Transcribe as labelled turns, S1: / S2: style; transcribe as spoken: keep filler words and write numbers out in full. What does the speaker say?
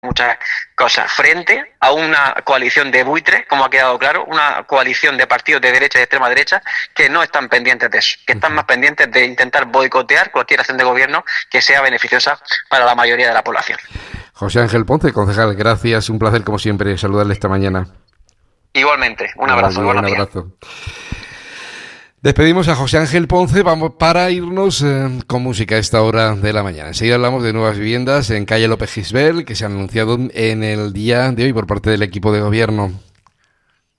S1: muchas cosas frente a una coalición de buitres, como ha quedado claro, una coalición de partidos de derecha y de extrema derecha que no están pendientes de eso, que están más pendientes de intentar boicotear cualquier acción de gobierno que sea beneficiosa para la mayoría de la población.
S2: José Ángel Ponce, concejal, gracias, un placer como siempre saludarle esta mañana.
S1: Igualmente, un abrazo,
S2: Bien,
S1: buenos
S2: un
S1: días.
S2: abrazo. Despedimos a José Ángel Ponce, vamos para irnos eh, con música a esta hora de la mañana. Enseguida hablamos de nuevas viviendas en calle López Gisbert que se han anunciado en el día de hoy por parte del equipo de gobierno.